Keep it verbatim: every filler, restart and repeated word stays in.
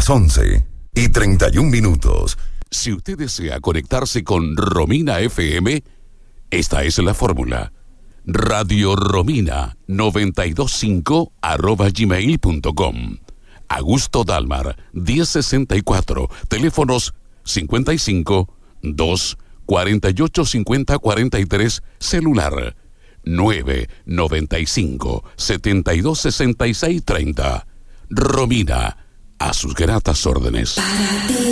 las once y treinta y un minutos. Si usted desea conectarse con Romina F M, esta es la fórmula. Radio Romina noventa y dos punto cinco arroba gmail punto com. Augusto Dalmar, diez sesenta y cuatro, teléfonos cincuenta y cinco, dos, cuarenta y ocho, cincuenta, cuarenta y tres, celular nueve, noventa y cinco, setenta y dos, sesenta y seis, treinta. Romina, a sus gratas órdenes.